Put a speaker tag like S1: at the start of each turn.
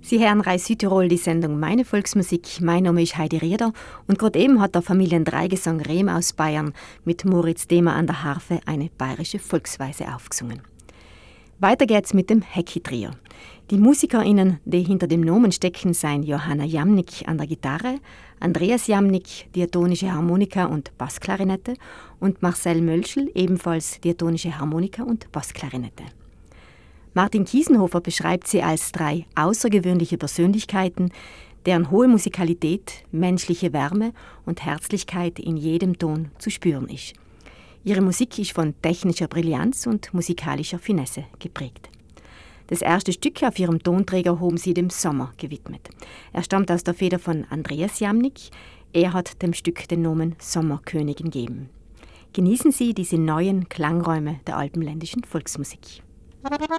S1: Sie hören Reis Südtirol, die Sendung Meine Volksmusik. Mein Name ist Heidi Rieder und gerade eben hat der Familiendreigesang Rehm aus Bayern mit Moritz Demer an der Harfe eine bayerische Volksweise aufgesungen. Weiter geht's mit dem Hecki-Trio. Die MusikerInnen, die hinter dem Namen stecken, seien Johanna Jamnik an der Gitarre, Andreas Jamnik, diatonische Harmonika und Bassklarinette und Marcel Mölschel, ebenfalls diatonische Harmonika und Bassklarinette. Martin Kiesenhofer beschreibt sie als 3 außergewöhnliche Persönlichkeiten, deren hohe Musikalität, menschliche Wärme und Herzlichkeit in jedem Ton zu spüren ist. Ihre Musik ist von technischer Brillanz und musikalischer Finesse geprägt. Das erste Stück auf ihrem Tonträger haben sie dem Sommer gewidmet. Er stammt aus der Feder von Andreas Jamnik. Er hat dem Stück den Namen Sommerkönigin gegeben. Genießen Sie diese neuen Klangräume der alpenländischen Volksmusik.